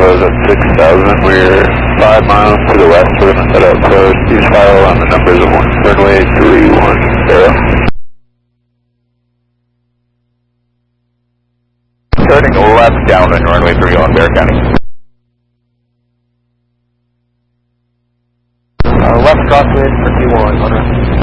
Bravo's at 6,000. We're 5 miles to the west. We're going to set up close. Use file on the numbers of runway 310. Turning left down on runway 31, Bear County. Left crosswind for Q1, 100.